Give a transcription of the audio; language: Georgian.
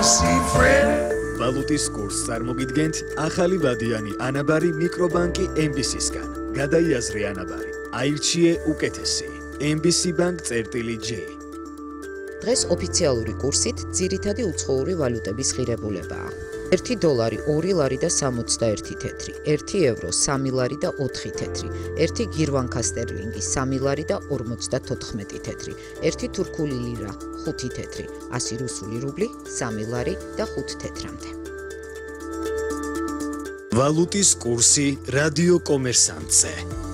ვალუტის კურსს წარმოგიდგენთ ახალი ვადიანი ანაბარი მიკრობანკი MBC-სგან. გადაიაზრე ანაბარი, აირჩიე უკეთესი. MBC Bank წერტილი J. დღეს ოფიციალური კურსით ძირითადი უცხოური ვალუტების ღირებულებაა. 1 დოლარი 2 ლარი და 61 თეთრი, 1 ევრო 3 ლარი და 4 თეთრი, 1 გირვანკა სტერლინგი 3 ლარი და 54 თეთრი, 1 თურქული ლირა 5 თეთრი, 100 რუსული რუბლი 3 ლარი და 5 თეთრამდე. ვალუტის კურსი რადიო კომერსანტზე.